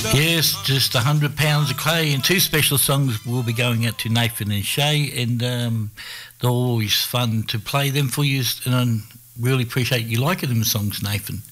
Yes, just £100 of clay, and two special songs will be going out to Nathan and Shay, and they're always fun to play them for you, and I really appreciate you liking them songs, Nathan.